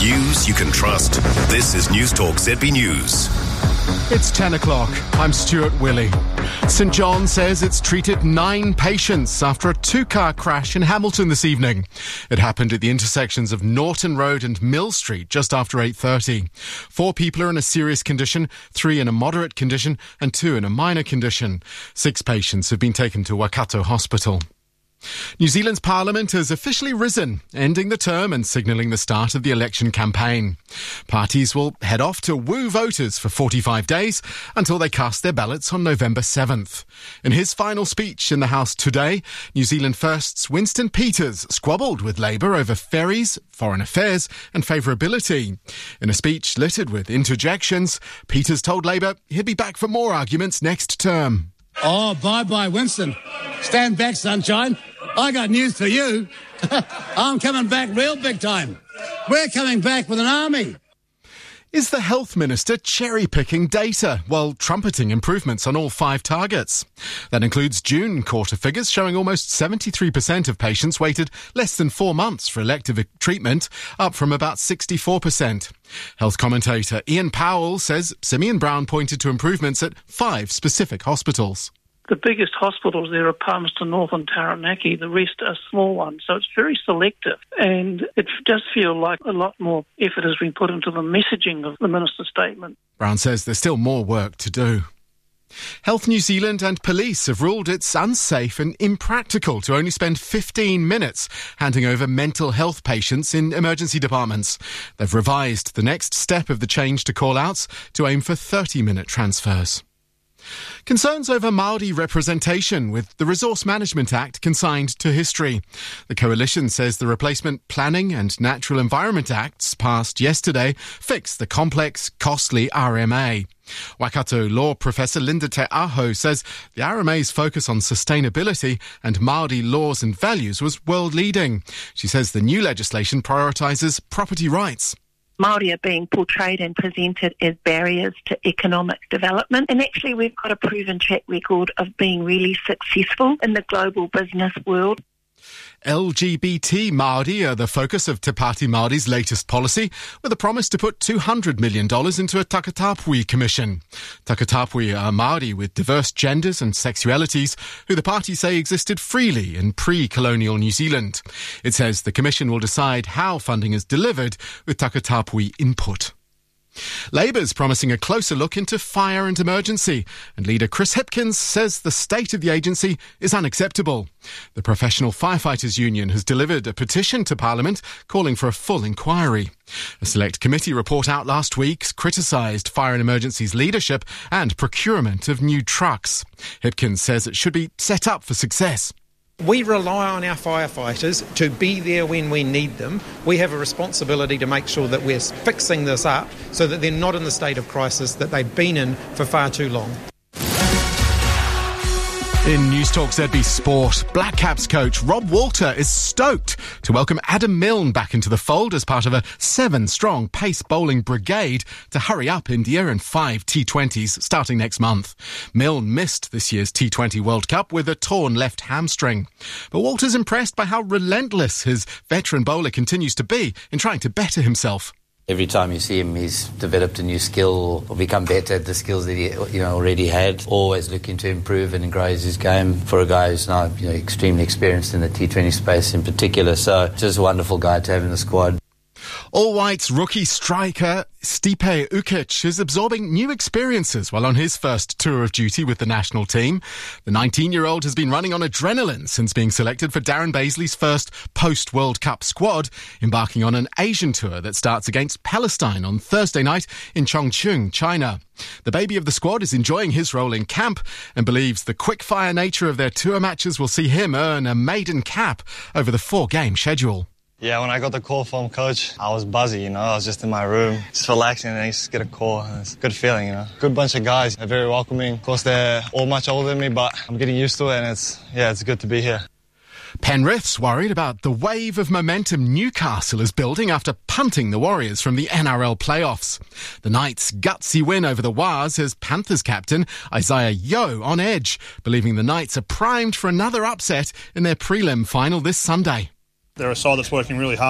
News you can trust. This is News Talk ZB News. It's 10 o'clock. I'm Stuart Willey. St John says it's treated 9 patients after a 2-car crash in Hamilton this evening. It happened at the intersections of Norton Road and Mill Street just after 8:30. 4 people are in a serious condition, 3 in a moderate condition and 2 in a minor condition. 6 patients have been taken to Waikato Hospital. New Zealand's Parliament has officially risen, ending the term and signalling the start of the election campaign. Parties will head off to woo voters for 45 days until they cast their ballots on November 7th. In his final speech in the House today, New Zealand First's Winston Peters squabbled with Labour over ferries, foreign affairs and favourability. In a speech littered with interjections, Peters told Labour he'd be back for more arguments next term. Oh, bye-bye, Winston. Stand back, sunshine. I got news for you. I'm coming back real big time. We're coming back with an army. Is the Health Minister cherry-picking data while trumpeting improvements on all 5 targets? That includes June quarter figures showing almost 73% of patients waited less than 4 months for elective treatment, up from about 64%. Health commentator Ian Powell says Simeon Brown pointed to improvements at 5 specific hospitals. The biggest hospitals there are Palmerston North and Taranaki. The rest are small ones, so it's very selective. And it does feel like a lot more effort has been put into the messaging of the minister's statement. Brown says there's still more work to do. Health New Zealand and police have ruled it's unsafe and impractical to only spend 15 minutes handing over mental health patients in emergency departments. They've revised the next step of the change to call-outs to aim for 30-minute transfers. Concerns over Māori representation with the Resource Management Act consigned to history. The Coalition says the Replacement Planning and Natural Environment Acts passed yesterday fix the complex, costly RMA. Waikato law professor Linda Te Aho says the RMA's focus on sustainability and Māori laws and values was world-leading. She says the new legislation prioritises property rights. Māori are being portrayed and presented as barriers to economic development. And actually we've got a proven track record of being really successful in the global business world. LGBT Māori are the focus of Te Pāti Māori's latest policy, with a promise to put $200 million into a Takatapui Commission. Takatapui are Māori with diverse genders and sexualities who the party say existed freely in pre-colonial New Zealand. It says the commission will decide how funding is delivered with Takatapui input. Labour's promising a closer look into fire and emergency, and leader Chris Hipkins says the state of the agency is unacceptable. The Professional Firefighters Union has delivered a petition to Parliament calling for a full inquiry. A select committee report out last week criticised Fire and Emergency's leadership and procurement of new trucks. Hipkins says it should be set up for success. We rely on our firefighters to be there when we need them. We have a responsibility to make sure that we're fixing this up so that they're not in the state of crisis that they've been in for far too long. In News Talk ZB Sport, Black Caps coach Rob Walter is stoked to welcome Adam Milne back into the fold as part of a 7-strong pace bowling brigade to hurry up India in 5 T20s starting next month. Milne missed this year's T20 World Cup with a torn left hamstring. But Walter's impressed by how relentless his veteran bowler continues to be in trying to better himself. Every time you see him, he's developed a new skill or become better at the skills that he already had. Always looking to improve and grow his game for a guy who's now extremely experienced in the T20 space in particular. So just a wonderful guy to have in the squad. All Whites rookie striker Stipe Ukic is absorbing new experiences while on his first tour of duty with the national team. The 19-year-old has been running on adrenaline since being selected for Darren Bazley's first post-World Cup squad, embarking on an Asian tour that starts against Palestine on Thursday night in Chongqing, China. The baby of the squad is enjoying his role in camp and believes the quick-fire nature of their tour matches will see him earn a maiden cap over the 4-game schedule. Yeah, when I got the call from coach, I was buzzy, I was just in my room, just relaxing, and I just get a call. And it's a good feeling, Good bunch of guys, they're very welcoming. Of course, they're all much older than me, but I'm getting used to it, and it's good to be here. Penrith's worried about the wave of momentum Newcastle is building after punting the Warriors from the NRL playoffs. The Knights' gutsy win over the Wars has Panthers captain Isaiah Yeo on edge, believing the Knights are primed for another upset in their prelim final this Sunday. They're a side that's working really hard.